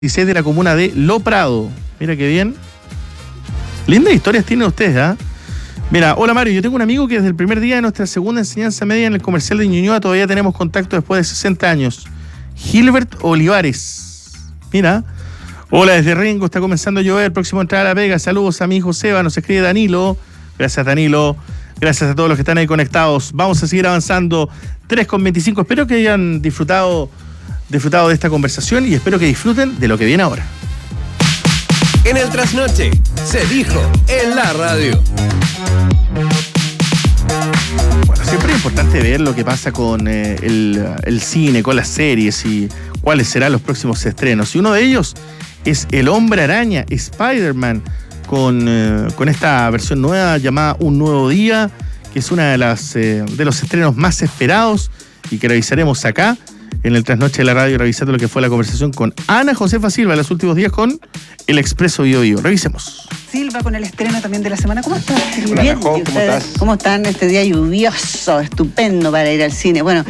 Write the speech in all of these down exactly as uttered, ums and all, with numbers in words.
dieciséis de la comuna de Lo Prado. Mira qué bien. Lindas historias tienen ustedes, ¿ah? ¿eh? Mira, hola Mario, yo tengo un amigo que desde el primer día de nuestra segunda enseñanza media en el comercial de Ñuñoa todavía tenemos contacto después de sesenta años. Gilbert Olivares. Mira. Hola, desde Rengo está comenzando a llover, próximo a entrar a La Vega. Saludos a mi hijo Seba, nos escribe Danilo. Gracias Danilo. Gracias a todos los que están ahí conectados. Vamos a seguir avanzando. tres con veinticinco. Espero que hayan disfrutado, disfrutado de esta conversación y espero que disfruten de lo que viene ahora. En el trasnoche se dijo en la radio. Bueno, siempre es importante ver lo que pasa con eh, el, el cine, con las series y cuáles serán los próximos estrenos. Y uno de ellos es El Hombre Araña, Spider-Man, con, eh, con esta versión nueva llamada Un Nuevo Día, que es una de las eh, de los estrenos más esperados y que revisaremos acá en el Trasnoche de la Radio, revisando lo que fue la conversación con Ana Josefa Silva en los últimos días con El Expreso Bio Bio. Revisemos. Silva, con el estreno también de la semana. ¿Cómo estás? Hola, Bien. ¿cómo estás? ¿Cómo están este día lluvioso, estupendo para ir al cine? Bueno,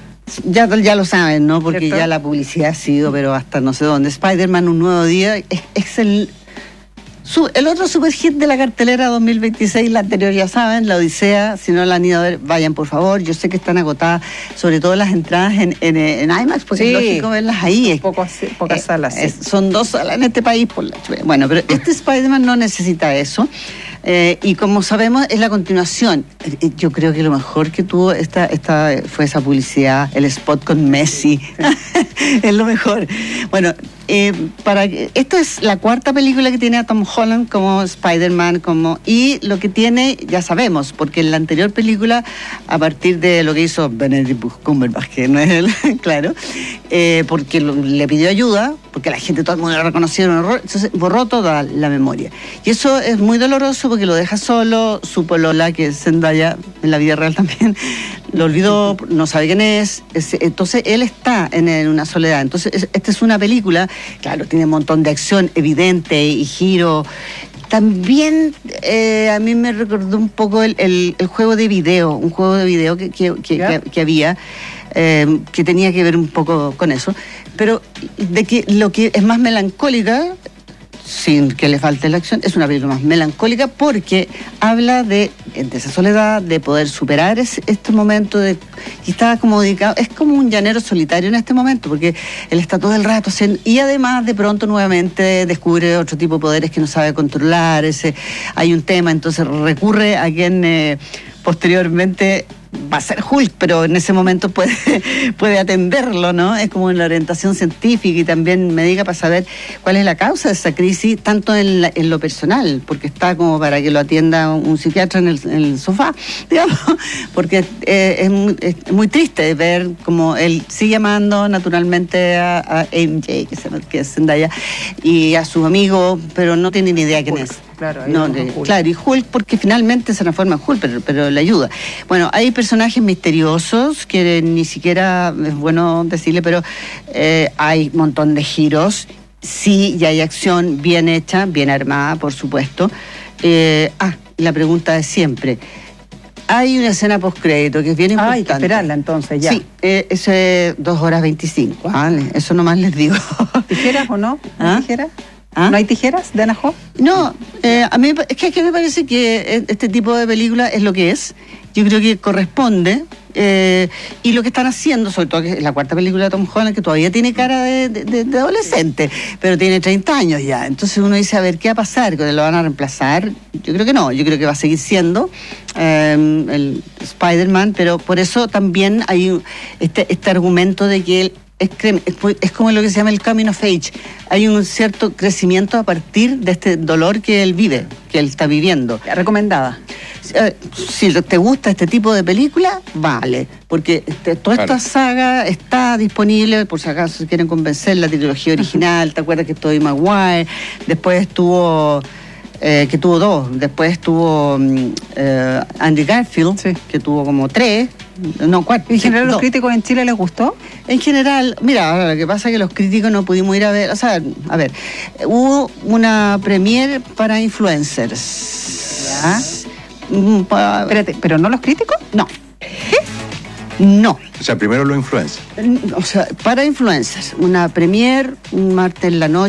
ya, ya lo saben, ¿no? Porque ¿cierto? Ya la publicidad ha sido, pero hasta no sé dónde. Spider-Man, Un Nuevo Día, es, es el... Su, el otro super hit de la cartelera dos mil veintiséis, la anterior ya saben, La Odisea. Si no la han ido a ver, vayan por favor. Yo sé que están agotadas, sobre todo las entradas en, en, en IMAX, porque sí, es lógico verlas ahí. Pocos, pocas eh, salas. Sí. Eh, Es, son dos salas en este país. Por la, bueno, pero este Spider-Man no necesita eso. Eh, y como sabemos, es la continuación. Eh, yo creo que lo mejor que tuvo esta, esta fue esa publicidad, el spot con Messi. Sí. Es lo mejor. Bueno, eh, para esta es la cuarta película que tiene a Tom Holland como Spider-Man, como y lo que tiene, ya sabemos, porque en la anterior película, a partir de lo que hizo Benedict Cumberbatch, que no es él, claro, eh, porque lo, le pidió ayuda, porque la gente, todo el mundo lo reconocieron, entonces borró toda la memoria. Y eso es muy doloroso porque lo deja solo, su polola, que es Zendaya, en la vida real también, lo olvidó, no sabe quién es, es entonces él está en, en una soledad. Entonces es, esta es una película, claro, tiene un montón de acción evidente y giro. También eh, a mí me recordó un poco el, el, el juego de video, un juego de video que, que, que, que, que había, eh, que tenía que ver un poco con eso, pero de que lo que es más melancólica, sin que le falte la acción, es una película más melancólica porque habla de, de esa soledad, de poder superar ese, este momento de, y está como dedicado, es como un llanero solitario en este momento, porque él está todo el rato haciendo, y además de pronto nuevamente descubre otro tipo de poderes que no sabe controlar, ese, hay un tema, entonces recurre a quien eh, posteriormente va a ser Hulk, pero en ese momento puede, puede atenderlo, ¿no? Es como en la orientación científica y también médica para saber cuál es la causa de esa crisis, tanto en, la, en lo personal, porque está como para que lo atienda un, un psiquiatra en el, en el sofá, digamos, porque eh, es, muy, es muy triste ver cómo él sigue amando naturalmente a, a M J, que, se, que es Zendaya, y a sus amigos, pero no tiene ni idea quién Hulk. Es. Claro, no, de, claro, y Hulk porque finalmente se transforma en Hulk, pero, pero le ayuda. Bueno, hay personajes misteriosos que ni siquiera es bueno decirle, pero eh, hay un montón de giros. Sí, y hay acción bien hecha, bien armada, por supuesto. Eh, ah, la pregunta de siempre. Hay una escena postcrédito que es bien importante. Ah, hay que esperarla entonces, ya. Sí, eh, eso es dos horas veinticinco. ¿Ah? Eso nomás les digo. ¿Tijeras o no? ¿Ah? ¿Tijeras? ¿Ah? ¿No hay tijeras de Anaho? No, eh, a mí es que, es que me parece que este tipo de película es lo que es. Yo creo que corresponde. Eh, y lo que están haciendo, sobre todo que es la cuarta película de Tom Holland, que todavía tiene cara de, de, de adolescente, pero tiene treinta años ya. Entonces uno dice, a ver, ¿qué va a pasar? ¿Que lo van a reemplazar? Yo creo que no, yo creo que va a seguir siendo eh, el Spider-Man, pero por eso también hay este, este argumento de que él Es, es como lo que se llama el coming of age. Hay un cierto crecimiento a partir de este dolor que él vive, que él está viviendo. Recomendada. Si te gusta este tipo de película, vale. Porque este, toda esta claro. saga está disponible, por si acaso quieren convencer, la trilogía original. Uh-huh. ¿Te acuerdas que Tobey Maguire? Después estuvo... Eh, que tuvo dos. Después tuvo eh, Andrew Garfield, sí. que tuvo como tres. No, cuatro. ¿En general los críticos en Chile les gustó? En general, mira, ahora lo que pasa es que los críticos no pudimos ir a ver, o sea, a ver, hubo una premiere para influencers. ¿Ya? Pa, Espérate, ¿pero no los críticos? No. ¿Qué? No. O sea, primero los influencers. O sea, para influencers, una premier, un martes en la noche.